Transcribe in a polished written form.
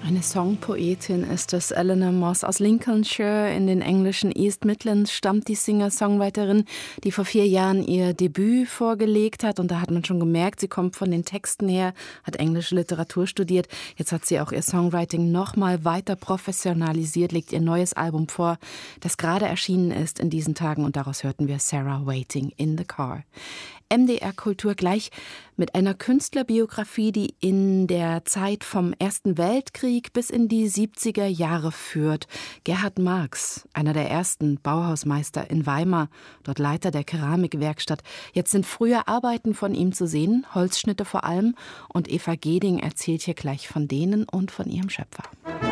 Eine Songpoetin ist es. Eleanor Moss aus Lincolnshire in den englischen East Midlands stammt die Singer-Songwriterin, die vor 4 Jahren ihr Debüt vorgelegt hat. Und da hat man schon gemerkt, sie kommt von den Texten her, hat englische Literatur studiert. Jetzt hat sie auch ihr Songwriting noch mal weiter professionalisiert, legt ihr neues Album vor, das gerade erschienen ist in diesen Tagen. Und daraus hörten wir Sarah Waiting in the Car. MDR Kultur gleich mit einer Künstlerbiografie, die in der Zeit vom Ersten Weltkrieg bis in die 70er Jahre führt. Gerhard Marx, einer der ersten Bauhausmeister in Weimar, dort Leiter der Keramikwerkstatt. Jetzt sind frühe Arbeiten von ihm zu sehen, Holzschnitte vor allem. Und Eva Geding erzählt hier gleich von denen und von ihrem Schöpfer.